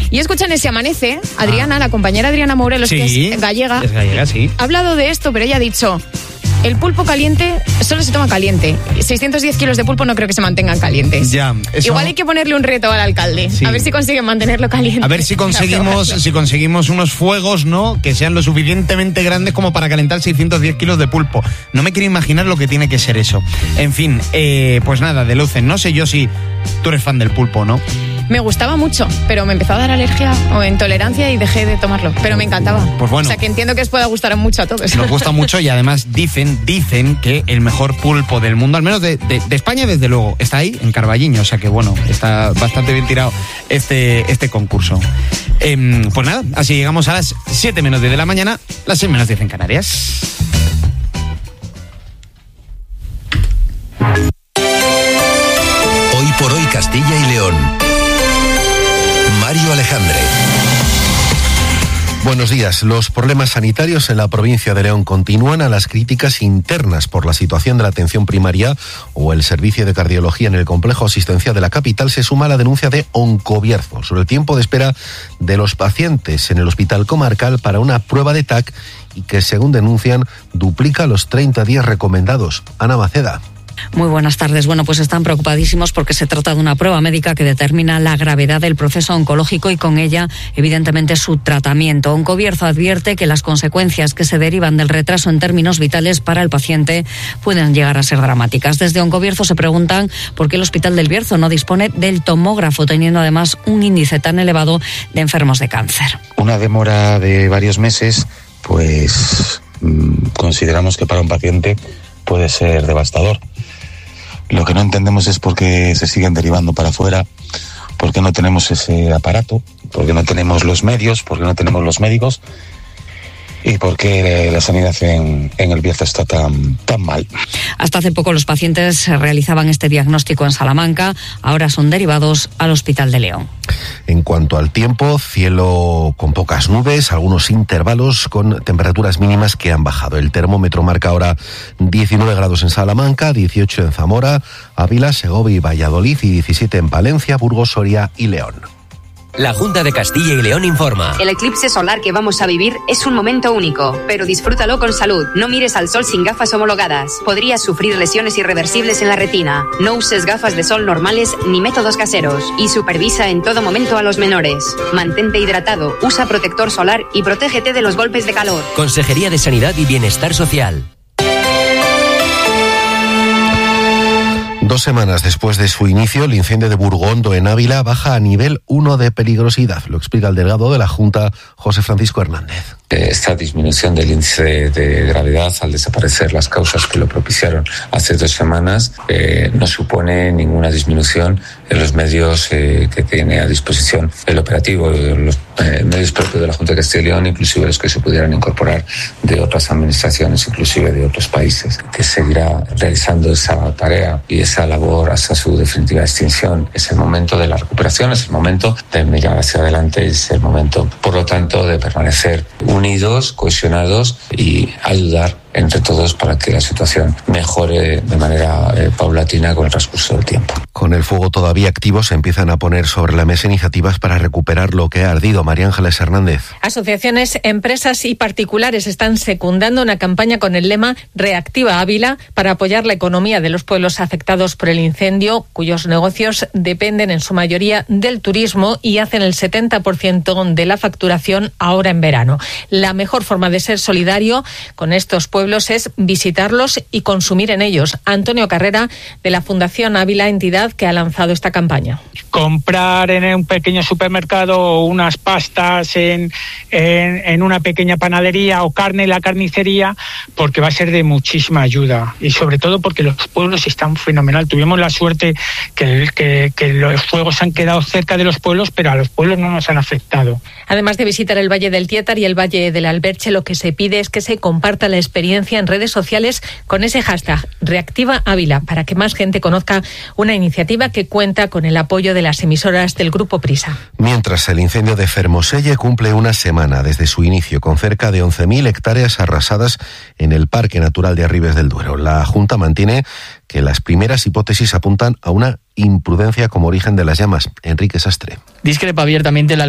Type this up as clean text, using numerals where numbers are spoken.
Y escuchan ese Amanece, Adriana, la compañera Adriana Morelos, sí, que es gallega. Es gallega, sí. Ha hablado de esto, pero ella ha dicho... El pulpo caliente solo se toma caliente. 610 kilos de pulpo no creo que se mantengan calientes. Ya, eso... Igual hay que ponerle un reto al alcalde. Sí. A ver si consiguen mantenerlo caliente. A ver si conseguimos unos fuegos, ¿no? Que sean lo suficientemente grandes como para calentar 610 kilos de pulpo. No me quiero imaginar lo que tiene que ser eso. En fin, pues nada, de Lucen. No sé yo si tú eres fan del pulpo, ¿no? Me gustaba mucho, pero me empezó a dar alergia o intolerancia y dejé de tomarlo. Pero me encantaba. Pues bueno. O sea, que entiendo que os pueda gustar mucho a todos. Nos gusta mucho y además dicen que el mejor pulpo del mundo, al menos de España, desde luego, está ahí, en Carballiño. O sea que bueno, está bastante bien tirado este concurso. Pues nada, así llegamos a las 7 menos 10 de la mañana, las 6 menos 10 en Canarias. Hoy por hoy Castilla y León. Mario Alejandre. Buenos días. Los problemas sanitarios en la provincia de León continúan a las críticas internas por la situación de la atención primaria o el servicio de cardiología en el complejo asistencial de la capital. Se suma la denuncia de Oncobierzo sobre el tiempo de espera de los pacientes en el hospital comarcal para una prueba de TAC y que, según denuncian, duplica los 30 días recomendados. Ana Maceda. Muy buenas tardes. Bueno, pues están preocupadísimos porque se trata de una prueba médica que determina la gravedad del proceso oncológico y con ella, evidentemente, su tratamiento. Oncobierzo advierte que las consecuencias que se derivan del retraso en términos vitales para el paciente pueden llegar a ser dramáticas. Desde Oncobierzo se preguntan por qué el Hospital del Bierzo no dispone del tomógrafo, teniendo además un índice tan elevado de enfermos de cáncer. Una demora de varios meses, pues consideramos que para un paciente puede ser devastador. Lo que no entendemos es por qué se siguen derivando para afuera, por qué no tenemos ese aparato, por qué no tenemos los medios, por qué no tenemos los médicos y por qué la sanidad en el Bierzo está tan mal. Hasta hace poco los pacientes realizaban este diagnóstico en Salamanca, ahora son derivados al Hospital de León. En cuanto al tiempo, cielo con pocas nubes, algunos intervalos con temperaturas mínimas que han bajado. El termómetro marca ahora 19 grados en Salamanca, 18 en Zamora, Ávila, Segovia y Valladolid y 17 en Palencia, Burgos, Soria y León. La Junta de Castilla y León informa. El eclipse solar que vamos a vivir es un momento único, pero disfrútalo con salud. No mires al sol sin gafas homologadas. Podrías sufrir lesiones irreversibles en la retina. No uses gafas de sol normales ni métodos caseros. Y supervisa en todo momento a los menores. Mantente hidratado, usa protector solar y protégete de los golpes de calor. Consejería de Sanidad y Bienestar Social. 2 semanas después de su inicio, el incendio de Burgondo en Ávila baja a nivel 1 de peligrosidad. Lo explica el delegado de la Junta, José Francisco Hernández. Esta disminución del índice de gravedad al desaparecer las causas que lo propiciaron hace 2 semanas no supone ninguna disminución en los medios que tiene a disposición el operativo, los medios propios de la Junta de Castilla y León, inclusive los que se pudieran incorporar de otras administraciones, inclusive de otros países, que seguirá realizando esa tarea y esa labor hasta su definitiva extinción. Es el momento de la recuperación, es el momento de mirar hacia adelante, es el momento, por lo tanto, de permanecer unidos, cohesionados y ayudar entre todos para que la situación mejore de manera paulatina con el transcurso del tiempo. Con el fuego todavía activo, se empiezan a poner sobre la mesa iniciativas para recuperar lo que ha ardido. María Ángeles Hernández. Asociaciones, empresas y particulares están secundando una campaña con el lema Reactiva Ávila para apoyar la economía de los pueblos afectados por el incendio, cuyos negocios dependen en su mayoría del turismo y hacen el 70% de la facturación ahora en verano. La mejor forma de ser solidario con estos pueblos es visitarlos y consumir en ellos. Antonio Carrera, de la Fundación Ávila, entidad que ha lanzado esta campaña. Comprar en un pequeño supermercado unas pastas en una pequeña panadería o carne en la carnicería, porque va a ser de muchísima ayuda y sobre todo porque los pueblos están fenomenal. Tuvimos la suerte que los fuegos han quedado cerca de los pueblos, pero a los pueblos no nos han afectado. Además de visitar el Valle del Tietar y el Valle del Alberche, lo que se pide es que se comparta la experiencia en redes sociales con ese hashtag Reactiva Ávila, para que más gente conozca una iniciativa que cuenta con el apoyo de las emisoras del Grupo Prisa. Mientras, el incendio de Fermoselle cumple una semana desde su inicio, con cerca de 11.000 hectáreas arrasadas en el Parque Natural de Arribes del Duero. La Junta mantiene que las primeras hipótesis apuntan a una imprudencia como origen de las llamas. Enrique Sastre. Discrepa abiertamente la